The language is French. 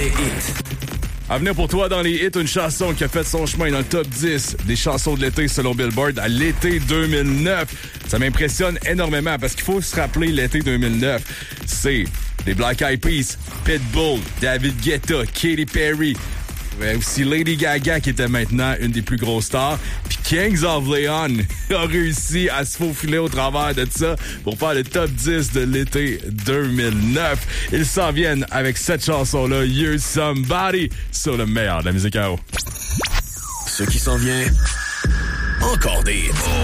les hits. À venir pour toi dans les hits, une chanson qui a fait son chemin dans le top 10 des chansons de l'été selon Billboard à l'été 2009. Ça m'impressionne énormément parce qu'il faut se rappeler l'été 2009. C'est les Black Eyed Peas, Pitbull, David Guetta, Katy Perry, mais aussi Lady Gaga qui était maintenant une des plus grosses stars. Puis Kings of Leon a réussi à se faufiler au travers de ça pour faire le top 10 de l'été 2009. Ils s'en viennent avec cette chanson-là, You're Somebody, sur le meilleur de la musique à eau. Ce qui s'en vient, encore des hits.